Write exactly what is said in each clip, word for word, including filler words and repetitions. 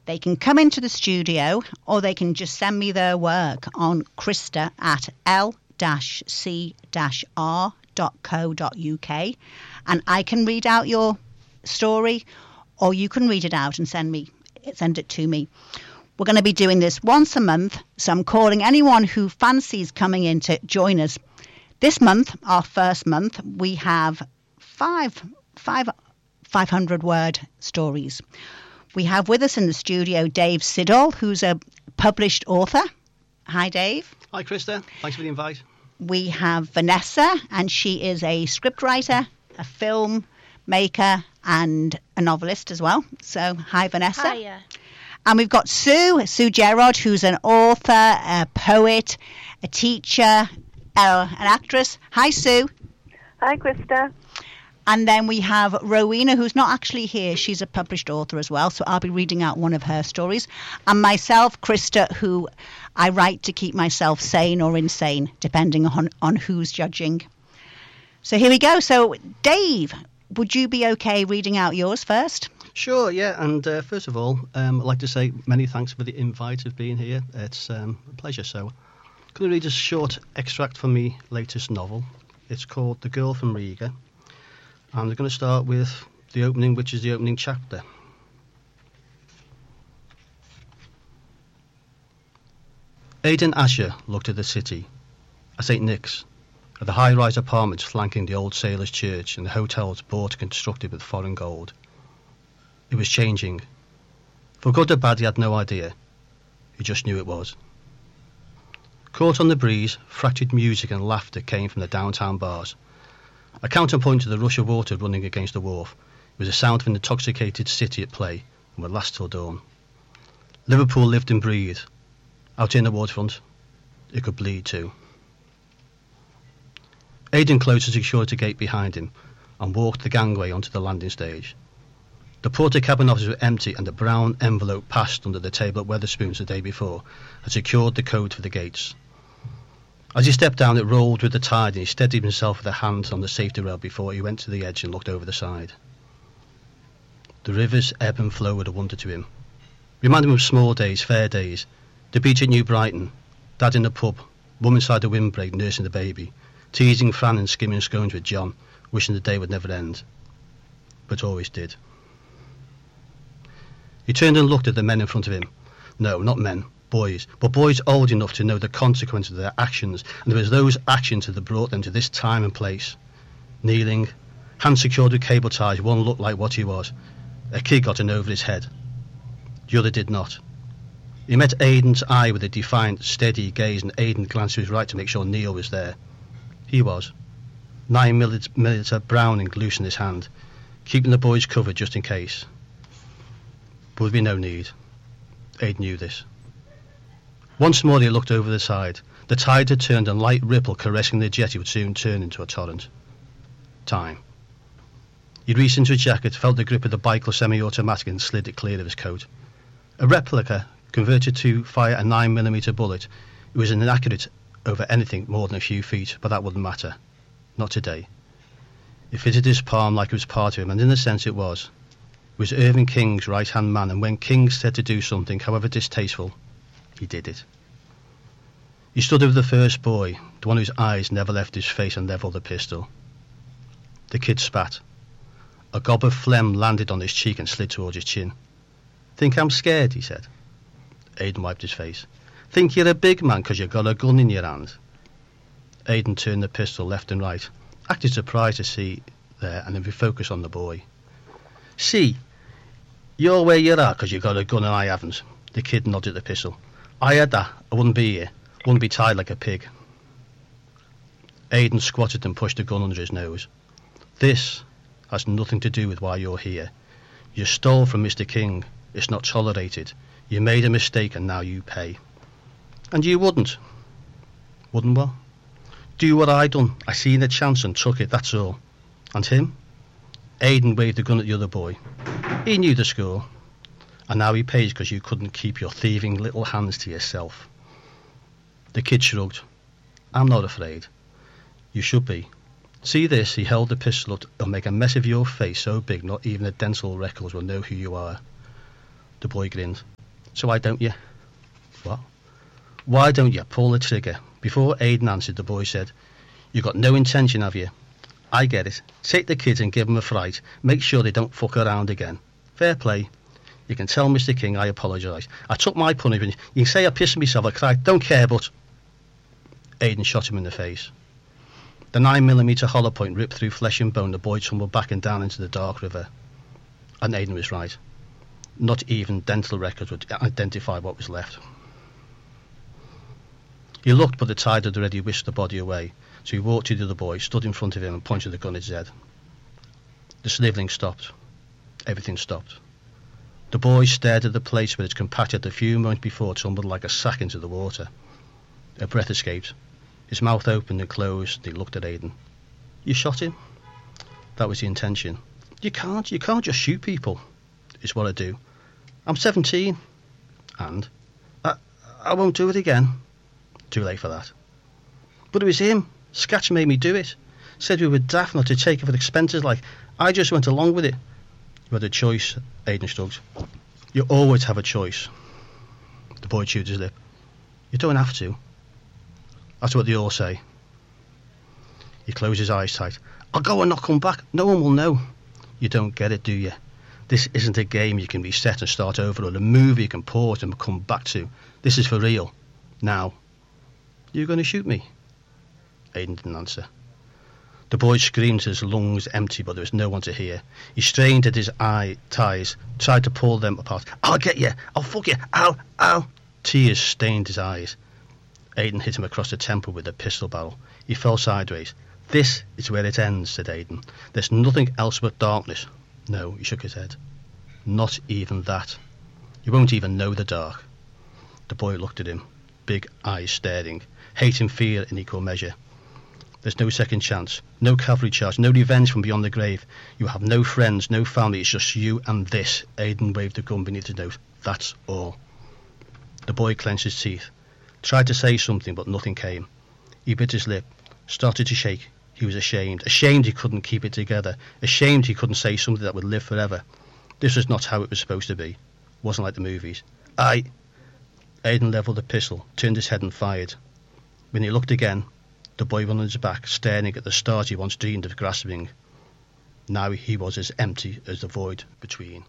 they can come into the studio or they can just send me their work on Krista at l c r dot co dot uk, and I can read out your story, or you can read it out and send me send it to me. We're going to be doing this once a month, so I'm calling anyone who fancies coming in to join us. This month, our first month, we have five five five hundred word stories. We have with us in the studio Dave Siddall, who's a published author. Hi, Dave. Hi, Krista. Thanks for the invite. We have Vanessa, and she is a scriptwriter, a film maker, and a novelist as well. So, hi, Vanessa. Hiya. And we've got Sue, Sue Gerard, who's an author, a poet, a teacher, uh, an actress. Hi, Sue. Hi, Krista. And then we have Rowena, who's not actually here. She's a published author as well, so I'll be reading out one of her stories. And myself, Krista, who I write to keep myself sane or insane, depending on, on who's judging. So here we go. So, Dave, would you be okay reading out yours first? Sure, yeah. And uh, first of all, um, I'd like to say many thanks for the invite of being here. It's um, a pleasure. So, I'm going to read a short extract from my latest novel. It's called The Girl from Riga. And we're going to start with the opening, which is the opening chapter. Aidan Asher looked at the city, at Saint Nick's, at the high-rise apartments flanking the old sailors' church and the hotels bought and constructed with foreign gold. It was changing. For good or bad, he had no idea. He just knew it was. Caught on the breeze, fractured music and laughter came from the downtown bars. A counterpoint to the rush of water running against the wharf was the sound of an intoxicated city at play and would last till dawn. Liverpool lived and breathed. Out in the waterfront, it could bleed too. Aidan closed the security gate behind him and walked the gangway onto the landing stage. The porter cabin offices were empty, and the brown envelope passed under the table at Wetherspoons the day before had secured the code for the gates. As he stepped down, it rolled with the tide, and he steadied himself with a hand on the safety rail before he went to the edge and looked over the side. The river's ebb and flow were a wonder to him. Reminded him of small days, fair days, the beach at New Brighton, Dad in the pub, Mum inside the windbreak nursing the baby, teasing Fran and skimming scones with John, wishing the day would never end. But always did. He turned and looked at the men in front of him. No, not men. Boys, but boys old enough to know the consequences of their actions, and it was those actions that had brought them to this time and place. Kneeling, hands secured with cable ties, one looked like what he was. A kid got in over his head. The other did not. He met Aidan's eye with a defiant, steady gaze, and Aidan glanced to his right to make sure Neil was there. He was. Nine millimeter Browning loose in his hand, keeping the boys covered just in case. But there would be no need. Aidan knew this. Once more he looked over the side. The tide had turned, and light ripple caressing the jetty would soon turn into a torrent. Time. He reached into his jacket, felt the grip of the Bickel semi-automatic and slid it clear of his coat. A replica, converted to fire a nine millimeter bullet. It was inaccurate over anything more than a few feet, but that wouldn't matter. Not today. It fitted his palm like it was part of him, and in a sense it was. It was Irving King's right-hand man, and when King said to do something, however distasteful, he did it. He stood over the first boy, the one whose eyes never left his face, and levelled the pistol. The kid spat. A gob of phlegm landed on his cheek and slid towards his chin. "Think I'm scared?" he said. Aidan wiped his face. "Think you're a big man because you've got a gun in your hand?" Aidan turned the pistol left and right, acted surprised to see there, and then refocused on the boy. "See, you're where you're at because you've got a gun and I haven't." The kid nodded at the pistol. "I had that, I wouldn't be here. Wouldn't be tied like a pig." Aidan squatted and pushed the gun under his nose. "This has nothing to do with why you're here. You stole from Mister King. It's not tolerated. You made a mistake and now you pay." "And you wouldn't?" "Wouldn't what?" "Do what I done. I seen a chance and took it, that's all." "And him?" Aidan waved the gun at the other boy. "He knew the score. And now he pays because you couldn't keep your thieving little hands to yourself." The kid shrugged. "I'm not afraid." "You should be. See this?" He held the pistol up. "It'll make a mess of your face so big not even the dental records will know who you are." The boy grinned. So why don't you? What? Why don't you pull the trigger? Before Aidan answered, the boy said, "You got no intention, have you? I get it. Take the kids and give them a fright. Make sure they don't fuck around again. Fair play. You can tell Mister King I apologise. I took my punishment. You can say I pissed myself, I cried, don't care, but..." Aidan shot him in the face. The nine millimetre hollow point ripped through flesh and bone. The boy tumbled back and down into the dark river. And Aidan was right. Not even dental records would identify what was left. He looked, but the tide had already whisked the body away, so he walked to the other boy, stood in front of him and pointed the gun at his head. The snivelling stopped. Everything stopped. The boy stared at the place where his compatriot a few moments before tumbled like a sack into the water. A breath escaped. His mouth opened and closed. He looked at Aidan. "You shot him?" "That was the intention." You can't, you can't just shoot people." "It's what I do." "I'm seventeen. "And?" I, I won't do it again." "Too late for that." "But it was him. Scatch made me do it. Said we were daft not to take it for expenses like. I just went along with it." "You had a choice," Aidan shrugged. "You always have a choice." The boy chewed his lip. "You don't have to." "That's what they all say." He closed his eyes tight. "I'll go and not come back. No one will know." "You don't get it, do you? This isn't a game you can reset and start over, or a movie you can pause and come back to. This is for real. Now. You going to shoot me?" Aidan didn't answer. The boy screamed till his lungs empty, but there was no one to hear. He strained at his eye ties, tried to pull them apart. "I'll get you. I'll fuck you. Ow, ow." Tears stained his eyes. Aidan hit him across the temple with a pistol barrel. He fell sideways. "This is where it ends," said Aidan. "There's nothing else but darkness." No, he shook his head. "Not even that. You won't even know the dark." The boy looked at him, big eyes staring, hate and fear in equal measure. "There's no second chance, no cavalry charge, no revenge from beyond the grave. You have no friends, no family, it's just you and this." Aidan waved the gun beneath his nose. "That's all." The boy clenched his teeth, tried to say something, but nothing came. He bit his lip, started to shake. He was ashamed, ashamed he couldn't keep it together, ashamed he couldn't say something that would live forever. This was not how it was supposed to be. Wasn't like the movies. I... Aidan levelled the pistol, turned his head and fired. When he looked again, the boy went on his back, staring at the stars he once dreamed of grasping. Now he was as empty as the void between.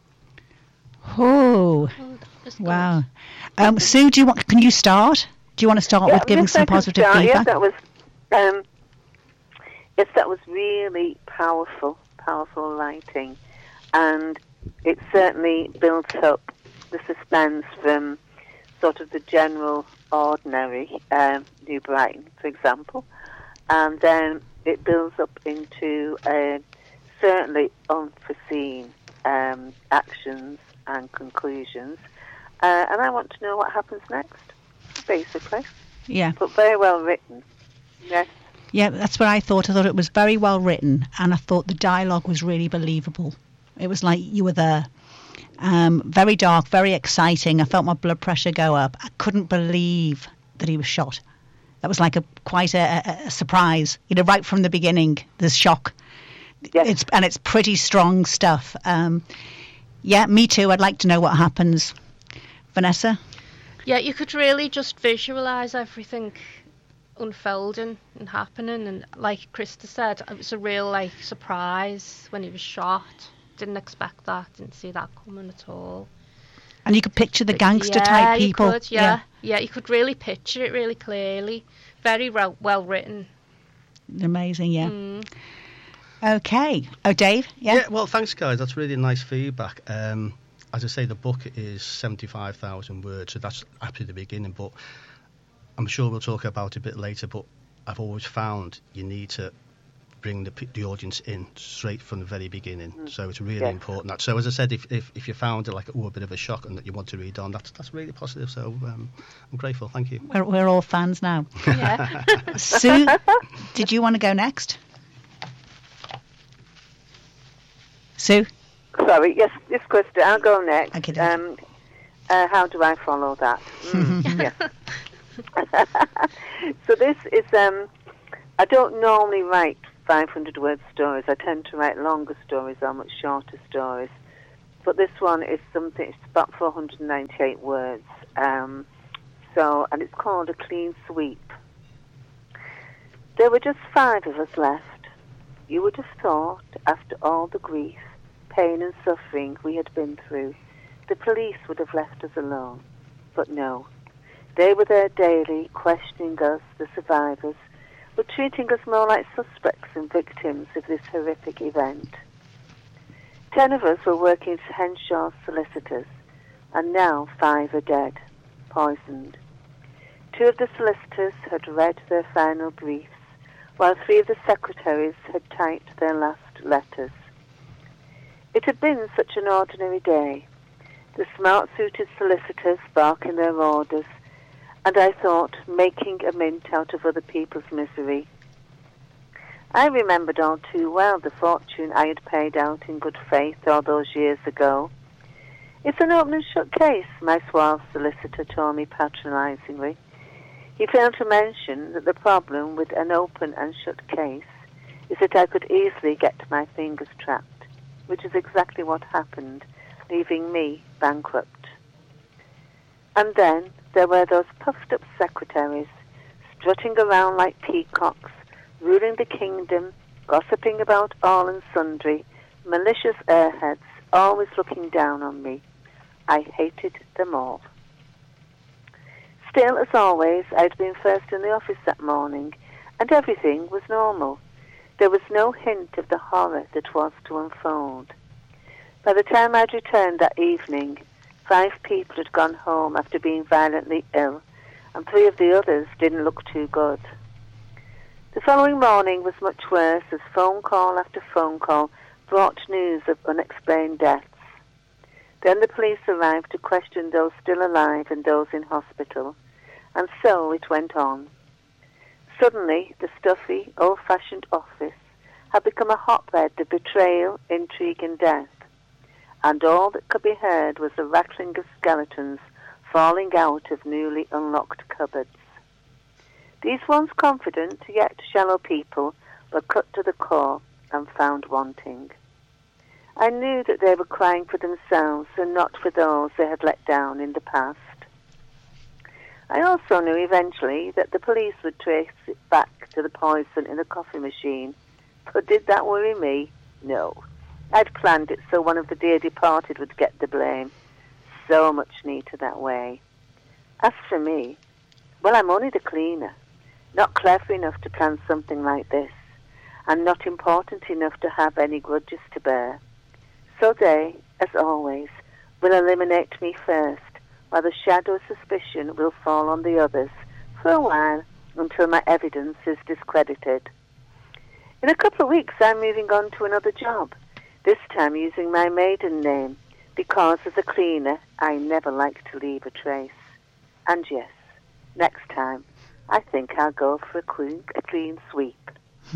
Oh, wow. Um, Sue, do you want? Can you start? Do you want to start yeah, with giving some positive start, feedback? Yes, that was. Um, yes, that was really powerful, powerful writing, and it certainly built up the suspense from sort of the general ordinary um, New Brighton, for example, and then it builds up into uh, certainly unforeseen um, actions and conclusions, uh, and I want to know what happens next, basically. Yeah. But very well written. Yes. Yeah, that's what I thought. I thought it was very well written, and I thought the dialogue was really believable. It was like you were there. Um, very dark, very exciting. I felt my blood pressure go up. I couldn't believe that he was shot. That was like a quite a, a, a surprise. You know, right from the beginning, there's shock. Yes. It's and it's pretty strong stuff. Um, yeah, me too. I'd like to know what happens. Vanessa? Yeah, you could really just visualise everything unfolding and happening, and like Krista said, it was a real like surprise when he was shot. Didn't expect that, didn't see that coming at all. And you could picture the gangster yeah, type people. You could, yeah, yeah, yeah, you could really picture it really clearly. Very well, well written. Amazing, yeah. Mm. Okay. Oh, Dave? Yeah? Yeah, well, thanks, guys. That's really nice feedback. Um, as I say, the book is seventy-five thousand words, so that's actually the beginning, but I'm sure we'll talk about it a bit later, but I've always found you need to bring the the audience in straight from the very beginning, mm. so it's really yes. important. That so, as I said, if if, if you found it like ooh, a bit of a shock and that you want to read on, that's that's really positive. So um, I'm grateful. Thank you. We're we're all fans now. Yeah. Sue, did you want to go next? Sue. Sorry. Yes, yes, Krista. I'll go next. Okay. Um, uh, how do I follow that? Mm, yes. So this is. Um, I don't normally write five hundred word stories. I tend to write longer stories or much shorter stories. but this one is something, it's about four hundred ninety-eight words. Um, so, and it's called A Clean Sweep. There were just five of us left. You would have thought, after all the grief, pain and suffering we had been through, the police would have left us alone. But no. They were there daily, questioning us, the survivors, but treating us more like suspects than victims of this horrific event. Ten of us were working for Henshaw's solicitors, and now five are dead, poisoned. Two of the solicitors had read their final briefs, while three of the secretaries had typed their last letters. It had been such an ordinary day, the smart-suited solicitors barking their orders, and I thought, making a mint out of other people's misery. I remembered all too well the fortune I had paid out in good faith all those years ago. It's an open and shut case, my suave solicitor told me patronisingly. He failed to mention that the problem with an open and shut case is that I could easily get my fingers trapped, which is exactly what happened, leaving me bankrupt. And then there were those puffed-up secretaries, strutting around like peacocks, ruling the kingdom, gossiping about all and sundry, malicious airheads, always looking down on me. I hated them all. Still, as always, I'd been first in the office that morning, and everything was normal. There was no hint of the horror that was to unfold. By the time I'd returned that evening, five people had gone home after being violently ill, and three of the others didn't look too good. The following morning was much worse, as phone call after phone call brought news of unexplained deaths. Then the police arrived to question those still alive and those in hospital, and so it went on. Suddenly, the stuffy, old-fashioned office had become a hotbed of betrayal, intrigue, and death, and all that could be heard was the rattling of skeletons falling out of newly unlocked cupboards. These once confident, yet shallow people were cut to the core and found wanting. I knew that they were crying for themselves and not for those they had let down in the past. I also knew eventually that the police would trace it back to the poison in the coffee machine. But did that worry me? No. I'd planned it so one of the dear departed would get the blame. So much neater that way. As for me, well, I'm only the cleaner. Not clever enough to plan something like this, and not important enough to have any grudges to bear. So they, as always, will eliminate me first, while the shadow of suspicion will fall on the others for a while until my evidence is discredited. In a couple of weeks I'm moving on to another job, this time using my maiden name, because as a cleaner I never like to leave a trace. And yes, next time I think I'll go for a clean, a clean sweep.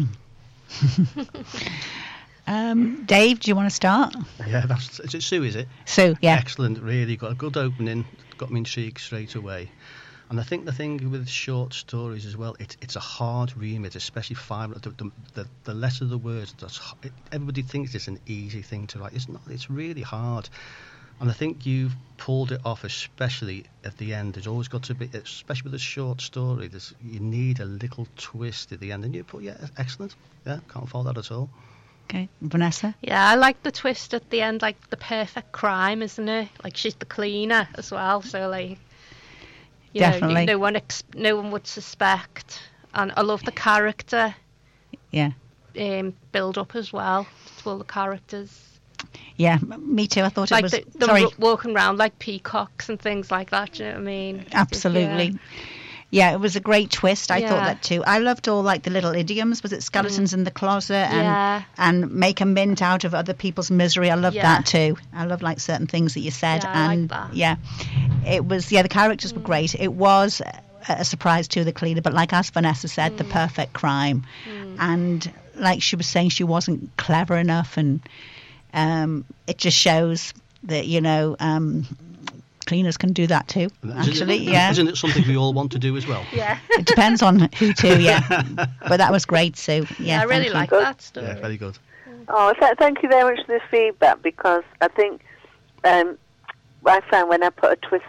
um, Dave, do you want to start? Yeah, that's, is it Sue, is it? Sue, yeah. Excellent, really got a good opening, got me intrigued straight away. And I think the thing with short stories as well, it, it's a hard remit, especially five. The, the, the, the less of the words, that's, it, everybody thinks it's an easy thing to write. It's not. It's really hard. And I think you've pulled it off, especially at the end. There's always got to be, especially with a short story, there's, you need a little twist at the end. And you put, yeah, excellent. Yeah, can't fault that at all. Okay, Vanessa? Yeah, I like the twist at the end, like the perfect crime, isn't it? Like she's the cleaner as well, so like, you Definitely. know, no one ex- no one would suspect. And I love the character. Yeah. Um, build up as well to all the characters. Yeah, me too. I thought like it was. the, the sorry. r- walking around like peacocks and things like that. Do you know what I mean? Absolutely. Yeah. Yeah, it was a great twist. I Yeah. thought that too. I loved all like the little idioms. Was it skeletons mm. in the closet and Yeah. and make a mint out of other people's misery? I loved Yeah. that too. I love like certain things that you said. Yeah, I and like that. yeah, it was. Yeah, the characters Mm. were great. It was a, a surprise to the cleaner, but like as Vanessa said, Mm. the perfect crime. Mm. And like she was saying, she wasn't clever enough, and um, it just shows that you know. Um, Cleaners can do that too, actually, isn't it, yeah. Isn't it something we all want to do as well? Yeah. It depends on who to, yeah. But that was great, Sue. Yeah, I really thank like you. that story. Yeah, very good. Oh, th- thank you very much for the feedback, because I think um, I found when I put a twist